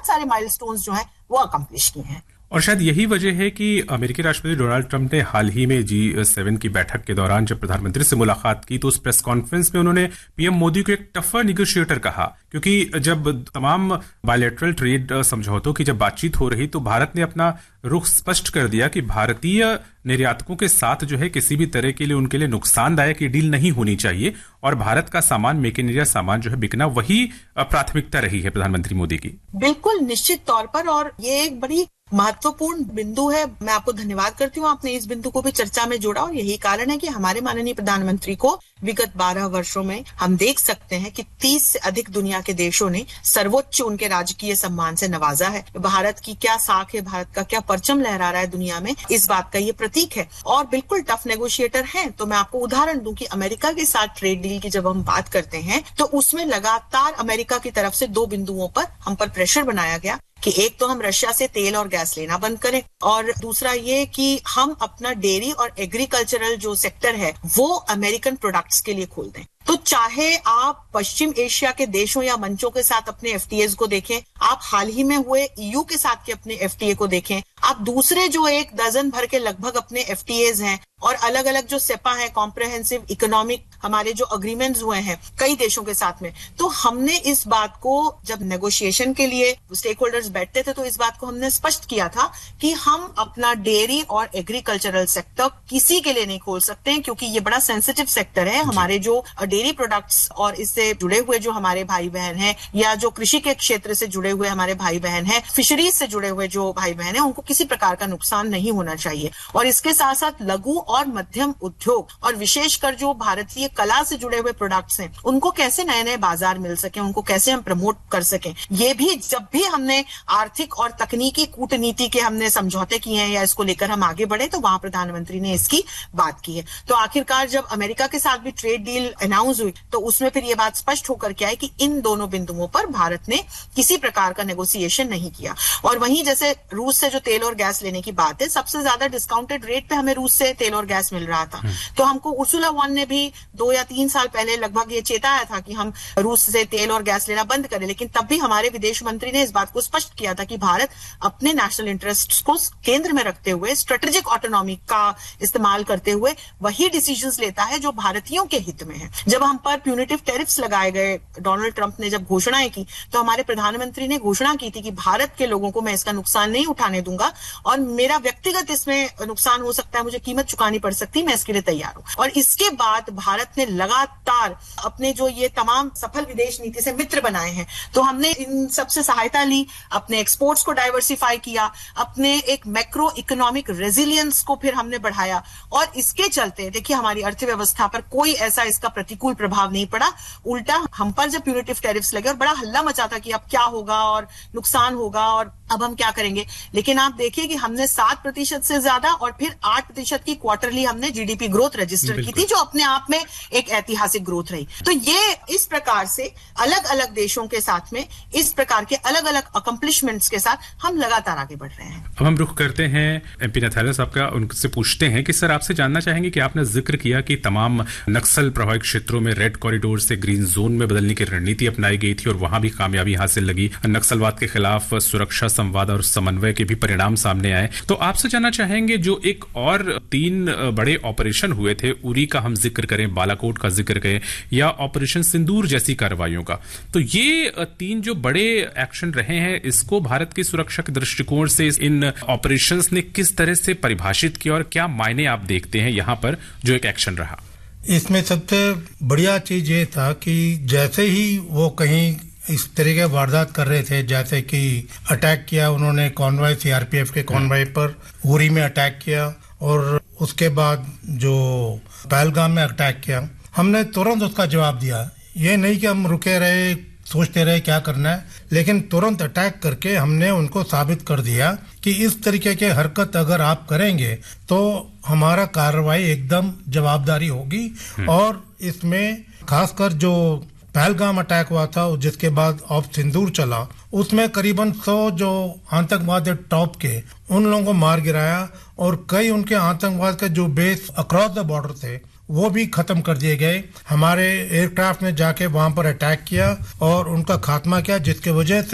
सारे माइलस्टोन्स जो हैं वो अकम्प्लिश किए हैं। और शायद यही वजह है कि अमेरिकी राष्ट्रपति डोनाल्ड ट्रंप ने हाल ही में G7 की बैठक के दौरान जब प्रधानमंत्री से मुलाकात की तो उस प्रेस कॉन्फ्रेंस में उन्होंने पीएम मोदी को एक टफर निगोशिएटर कहा, क्योंकि जब तमाम बायलैटरल ट्रेड समझौतों की जब बातचीत हो रही तो भारत ने अपना रुख स्पष्ट कर दिया कि भारतीय निर्यातकों के साथ जो है किसी भी तरह के लिए उनके लिए नुकसानदायक ये डील नहीं होनी चाहिए और भारत का सामान, मेक इन इंडिया सामान जो है बिकना, वही प्राथमिकता रही है प्रधानमंत्री मोदी की। बिल्कुल निश्चित तौर पर, और ये एक बड़ी महत्वपूर्ण बिंदु है। मैं आपको धन्यवाद करती हूँ, आपने इस बिंदु को भी चर्चा में जोड़ा, और यही कारण है कि हमारे माननीय प्रधानमंत्री को विगत 12 वर्षों में हम देख सकते हैं कि 30 से अधिक दुनिया के देशों ने सर्वोच्च उनके राजकीय सम्मान से नवाजा है। भारत की क्या साख है, भारत का क्या परचम लहरा रहा है दुनिया में, इस बात का ये प्रतीक है। और बिल्कुल टफ नेगोशिएटर हैं। तो मैं आपको उदाहरण दूं कि अमेरिका के साथ ट्रेड डील की जब हम बात करते हैं तो उसमें लगातार अमेरिका की तरफ से 2 बिंदुओं पर हम पर प्रेशर बनाया गया कि एक तो हम रशिया से तेल और गैस लेना बंद करें, और दूसरा ये कि हम अपना डेयरी और एग्रीकल्चरल जो सेक्टर है वो अमेरिकन प्रोडक्ट्स के लिए खोल दें। तो चाहे आप पश्चिम एशिया के देशों या मंचों के साथ अपने एफटीएज को देखें, आप हाल ही में हुए ईयू के साथ के अपने एफटीए को देखें, आप दूसरे जो 1 दर्जन भर के लगभग अपने एफटीएज हैं और अलग अलग जो सेपा है, कॉम्प्रहेंसिव इकोनॉमिक हमारे जो अग्रीमेंट्स हुए हैं कई देशों के साथ में, तो हमने इस बात को जब नेगोशिएशन के लिए स्टेक होल्डर्स बैठते थे तो इस बात को हमने स्पष्ट किया था कि हम अपना डेयरी और एग्रीकल्चरल सेक्टर किसी के लिए नहीं खोल सकते हैं, क्योंकि ये बड़ा सेंसिटिव सेक्टर है। हमारे जो डेयरी प्रोडक्ट्स और इससे जुड़े हुए जो हमारे भाई बहन हैं, या जो कृषि के क्षेत्र से जुड़े हुए हमारे भाई बहन हैं, फिशरीज से जुड़े हुए जो भाई बहन हैं, उनको किसी प्रकार का नुकसान नहीं होना चाहिए। और इसके साथ साथ लघु और मध्यम उद्योग और विशेषकर जो भारतीय कला से जुड़े हुए प्रोडक्ट्स हैं, उनको कैसे नए नए बाजार मिल सके, उनको कैसे हम प्रमोट कर सकें, ये भी जब भी हमने आर्थिक और तकनीकी कूटनीति के हमने समझौते किए हैं या इसको लेकर हम आगे बढ़े, तो वहां प्रधानमंत्री ने इसकी बात की है। तो आखिरकार जब अमेरिका के साथ भी ट्रेड डील अनाउंस हुई तो उसमें फिर ये बात स्पष्ट होकर के आई कि इन दोनों बिंदुओं पर भारत ने किसी प्रकार का नेगोशिएशन नहीं किया। और वहीं जैसे रूस से जो तेल और गैस लेने की बात है, सबसे ज्यादा डिस्काउंटेड रेट पे हमें रूस से तेल और गैस मिल रहा था। तो हमको उर्सुला वॉन ने भी 2 या 3 साल पहले लगभग ये चेताया था कि हम रूस से तेल और गैस लेना बंद करें, लेकिन तब भी हमारे विदेश मंत्री ने इस बात को स्पष्ट किया था कि भारत अपने नेशनल इंटरेस्ट को केंद्र में रखते हुए, स्ट्रेटेजिक ऑटोनॉमी का इस्तेमाल करते हुए वही डिसीजंस लेता है जो भारतीयों के हित में है। जब हम पर प्यूनिटिव टैरिफ्स लगाए गए, डोनाल्ड ट्रंप ने जब घोषणाएं की, तो हमारे प्रधानमंत्री ने घोषणा की थी कि भारत के लोगों को मैं इसका नुकसान नहीं उठाने दूंगा, और मेरा व्यक्तिगत इसमें नुकसान हो सकता है, मुझे कीमत चुकानी पड़ सकती है, मैं इसके लिए तैयार हूं। और इसके बाद भारत ने लगातार अपने जो ये तमाम सफल विदेश नीति से मित्र बनाए हैं, तो हमने इन सबसे सहायता ली, अपने एक्सपोर्ट्स को डाइवर्सिफाई किया, अपने एक मैक्रो इकोनॉमिक रेजिलियंस को फिर हमने बढ़ाया, और इसके चलते देखिए हमारी अर्थव्यवस्था पर कोई ऐसा इसका प्रतिकूल प्रभाव नहीं पड़ा। उल्टा हम पर जब प्यूनिटिव टैरिफ्स लगे और बड़ा हल्ला मचा था कि अब क्या होगा और नुकसान होगा और अब हम क्या करेंगे, लेकिन आप देखिए कि हमने 7% से ज्यादा और फिर 8% की क्वार्टरली हमने जीडीपी ग्रोथ रजिस्टर की थी, जो अपने आप में एक ऐतिहासिक ग्रोथ रही। तो ये इस प्रकार से अलग अलग देशों के साथ में इस प्रकार के अलग अलग अकम्प्लिशमेंट्स के साथ हम लगातार आगे बढ़ रहे हैं। अब हम रुख करते हैं एमपी नथालिया साहब का, उनसे पूछते हैं कि सर आपसे जानना चाहेंगे कि आपने जिक्र किया कि तमाम नक्सल प्रभावित क्षेत्रों में रेड कॉरिडोर से ग्रीन जोन में बदलने की रणनीति अपनाई गई थी और वहां भी कामयाबी हासिल लगी। नक्सलवाद के खिलाफ सुरक्षा, संवाद और समन्वय के भी परिणाम सामने आए। तो आपसे जानना चाहेंगे जो एक और 3 बड़े ऑपरेशन हुए थे, उरी का हम जिक्र करें, बालाकोट का जिक्र करें या ऑपरेशन सिंदूर जैसी कार्रवाइयों का, तो ये 3 जो बड़े एक्शन रहे हैं, इसको भारत की सुरक्षा के दृष्टिकोण से इन ऑपरेशंस ने किस तरह से परिभाषित किया और क्या मायने आप देखते हैं यहाँ पर जो एक एक्शन रहा? इसमें सबसे बढ़िया चीज ये था कि जैसे ही वो कहीं इस तरह के वारदात कर रहे थे, जैसे कि अटैक किया उन्होंने कॉन्वॉय, सीआरपीएफ के कॉन्वॉय पर उरी में अटैक किया, और उसके बाद जो पहलगाम में अटैक किया, हमने तुरंत उसका जवाब दिया। ये नहीं कि हम रुके रहे, सोचते रहे क्या करना है, लेकिन तुरंत अटैक करके हमने उनको साबित कर दिया कि इस तरीके के हरकत अगर आप करेंगे तो हमारा कार्रवाई एकदम जवाबदारी होगी। और इसमें खासकर जो पहलगाम अटैक हुआ था, जिसके बाद ऑफ सिंदूर चला, उसमें करीबन 100 जो आतंकवादी टॉप के उन लोगों को मार गिराया, और कई उनके आतंकवाद के जो बेस अक्रॉस द बॉर्डर थे वो भी खत्म कर दिए गए। हमारे एयरक्राफ्ट ने जाके वहां पर अटैक किया और उनका खात्मा किया, जिसके वजह से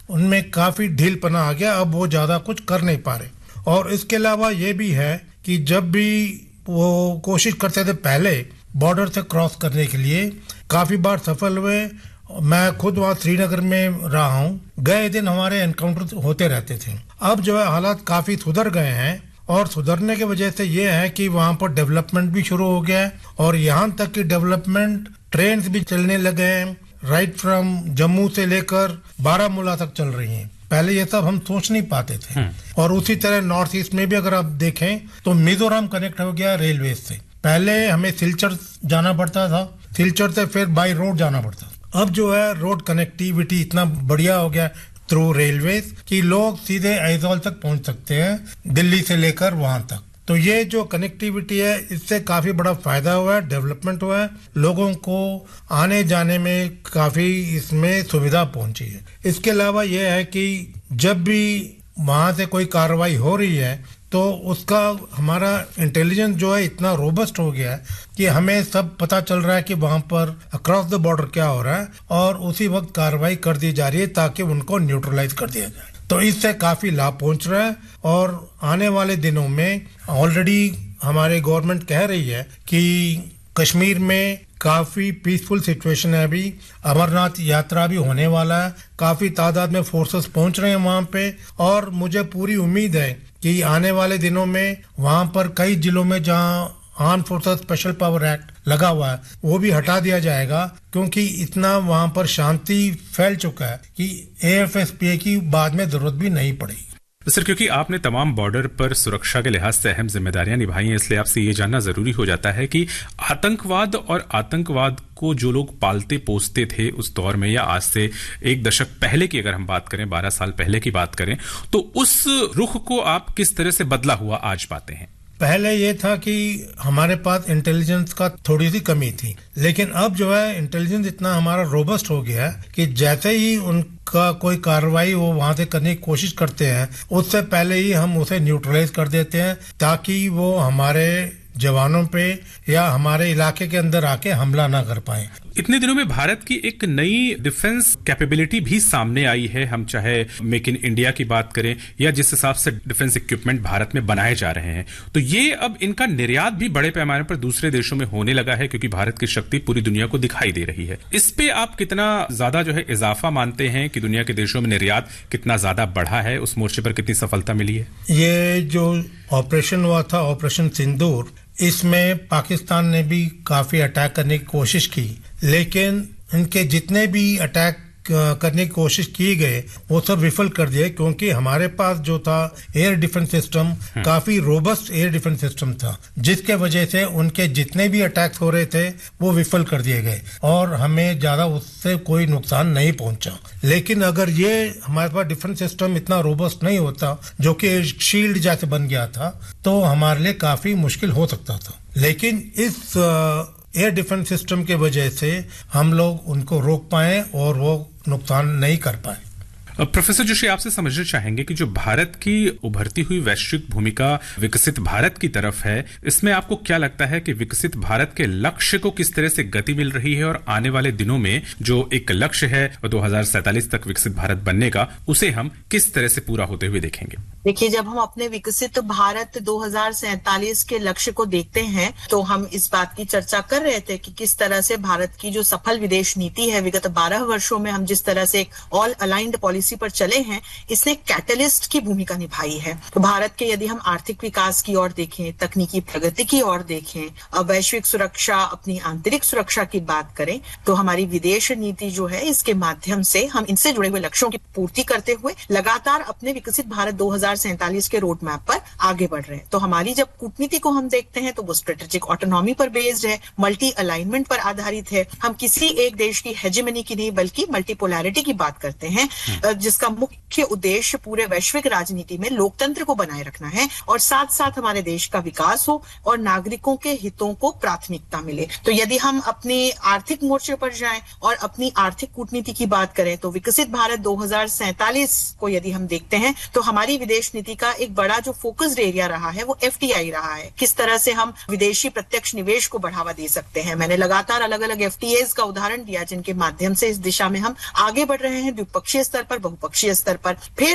उनमें काफी ढीलपना आ गया, अब वो ज्यादा कुछ कर नहीं पा रहे। और इसके अलावा ये भी है कि जब भी वो कोशिश करते थे पहले बॉर्डर से क्रॉस करने के लिए, काफी बार सफल हुए। मैं खुद वहाँ श्रीनगर में रहा हूँ, गए दिन हमारे एनकाउंटर होते रहते थे। अब जो है हालात काफी सुधर गए हैं, और सुधरने की वजह से ये है कि वहाँ पर डेवलपमेंट भी शुरू हो गया है, और यहाँ तक कि डेवलपमेंट ट्रेन भी चलने लगे हैं, राइट फ्रॉम जम्मू से लेकर बारामूला तक चल रही हैं। पहले ये सब हम सोच नहीं पाते थे। और उसी तरह नॉर्थ ईस्ट में भी अगर आप देखें तो मिजोरम कनेक्ट हो गया रेलवे से। पहले हमें सिलचर जाना पड़ता था, सिलचर से फिर बाई रोड जाना पड़ता था। अब जो है रोड कनेक्टिविटी इतना बढ़िया हो गया थ्रू रेलवे कि लोग सीधे आइजॉल तक पहुंच सकते हैं, दिल्ली से लेकर वहां तक। तो ये जो कनेक्टिविटी है, इससे काफी बड़ा फायदा हुआ है, डेवलपमेंट हुआ है, लोगों को आने जाने में काफी इसमें सुविधा पहुंची है। इसके अलावा ये है कि जब भी वहां से कोई कार्रवाई हो रही है तो उसका हमारा इंटेलिजेंस जो है इतना रोबस्ट हो गया है कि हमें सब पता चल रहा है कि वहां पर अक्रॉस द बॉर्डर क्या हो रहा है, और उसी वक्त कार्रवाई कर दी जा रही है ताकि उनको न्यूट्रलाइज कर दिया जाए। तो इससे काफी लाभ पहुंच रहा है, और आने वाले दिनों में ऑलरेडी हमारे गवर्नमेंट कह रही है कि कश्मीर में काफी पीसफुल सिचुएशन है। अभी अमरनाथ यात्रा भी होने वाला है, काफी तादाद में फोर्सेस पहुंच रहे हैं वहां पे, और मुझे पूरी उम्मीद है कि आने वाले दिनों में वहां पर कई जिलों में जहां arm forces special power act लगा हुआ है वो भी हटा दिया जाएगा, क्योंकि इतना वहां पर शांति फैल चुका है कि AFSPA की बाद में जरूरत भी नहीं पड़ेगी। सर, क्योंकि आपने तमाम बॉर्डर पर सुरक्षा के लिहाज से अहम जिम्मेदारियां निभाई हैं, इसलिए आपसे ये जानना जरूरी हो जाता है कि आतंकवाद और आतंकवाद को जो लोग पालते पोसते थे उस दौर में, या आज से एक दशक पहले की अगर हम बात करें, 12 साल पहले की बात करें, तो उस रुख को आप किस तरह से बदला हुआ आज पाते हैं? पहले ये था कि हमारे पास इंटेलिजेंस का थोड़ी सी कमी थी, लेकिन अब जो है इंटेलिजेंस इतना हमारा रोबस्ट हो गया है कि जैसे ही उनका कोई कार्रवाई वो वहां से करने की कोशिश करते हैं, उससे पहले ही हम उसे न्यूट्रलाइज कर देते हैं ताकि वो हमारे जवानों पे या हमारे इलाके के अंदर आके हमला ना कर पाए। इतने दिनों में भारत की एक नई डिफेंस कैपेबिलिटी भी सामने आई है, हम चाहे मेक इन इंडिया की बात करें या जिस हिसाब से डिफेंस इक्विपमेंट भारत में बनाए जा रहे हैं, तो ये अब इनका निर्यात भी बड़े पैमाने पर दूसरे देशों में होने लगा है, क्योंकि भारत की शक्ति पूरी दुनिया को दिखाई दे रही है। इस पे आप कितना ज्यादा जो है इजाफा मानते हैं कि दुनिया के देशों में निर्यात कितना ज्यादा बढ़ा है, उस मोर्चे पर कितनी सफलता मिली है? ये जो ऑपरेशन हुआ था, ऑपरेशन सिंदूर, इसमें पाकिस्तान ने भी काफी अटैक करने की कोशिश की, लेकिन इनके जितने भी अटैक करने की कोशिश की गए वो सब विफल कर दिए, क्योंकि हमारे पास जो था एयर डिफेंस सिस्टम काफी रोबस्ट एयर डिफेंस सिस्टम था, जिसके वजह से उनके जितने भी अटैक्स हो रहे थे वो विफल कर दिए गए और हमें ज्यादा उससे कोई नुकसान नहीं पहुंचा। लेकिन अगर ये हमारे पास डिफेंस सिस्टम इतना रोबस्ट नहीं होता, जो कि शील्ड जैसे बन गया था, तो हमारे लिए काफी मुश्किल हो सकता था। लेकिन इस एयर डिफेंस सिस्टम के वजह से हम लोग उनको रोक पाए और वो नुकसान नहीं कर पाए। प्रोफेसर जोशी, आपसे समझना चाहेंगे कि जो भारत की उभरती हुई वैश्विक भूमिका विकसित भारत की तरफ है, इसमें आपको क्या लगता है कि विकसित भारत के लक्ष्य को किस तरह से गति मिल रही है, और आने वाले दिनों में जो एक लक्ष्य है 2047 तक विकसित भारत बनने का, उसे हम किस तरह से पूरा होते हुए देखेंगे? देखिए, जब हम अपने विकसित भारत 2047 के लक्ष्य को देखते हैं तो हम इस बात की चर्चा कर रहे थे कि किस तरह से भारत की जो सफल विदेश नीति है, विगत 12 वर्षों में हम जिस तरह से एक ऑल अलाइंड पॉलिसी पर चले हैं, इसने कैटलिस्ट की भूमिका निभाई है। तो भारत के यदि हम आर्थिक विकास की ओर देखें, तकनीकी प्रगति की ओर देखें, वैश्विक सुरक्षा, अपनी आंतरिक सुरक्षा की बात करें, तो हमारी विदेश नीति जो है, इसके माध्यम से हम इनसे जुड़े हुए लक्ष्यों की पूर्ति करते हुए लगातार अपने विकसित भारत 2047 के रोड मैप पर आगे बढ़ रहे हैं। तो हमारी जब कूटनीति को हम देखते हैं तो वो स्ट्रेटेजिक ऑटोनॉमी पर बेस्ड है, मल्टी अलाइनमेंट पर आधारित है। हम किसी एक देश की हेजेमनी की नहीं बल्कि मल्टीपोलैरिटी की बात करते हैं, जिसका मुख्य उद्देश्य पूरे वैश्विक राजनीति में लोकतंत्र को बनाए रखना है और साथ साथ हमारे देश का विकास हो और नागरिकों के हितों को प्राथमिकता मिले। तो यदि हम अपने आर्थिक मोर्चे पर जाएं और अपनी आर्थिक कूटनीति की बात करें तो विकसित भारत 2047 को यदि हम देखते हैं तो हमारी विदेश नीति का एक बड़ा जो फोकस्ड एरिया रहा है वो FDI रहा है। किस तरह से हम विदेशी प्रत्यक्ष निवेश को बढ़ावा दे सकते हैं। मैंने लगातार अलग अलग FTAs का उदाहरण दिया जिनके माध्यम से इस दिशा में हम आगे बढ़ रहे हैं, द्विपक्षीय स्तर पर बहुपक्षीय स्तर पर। फिर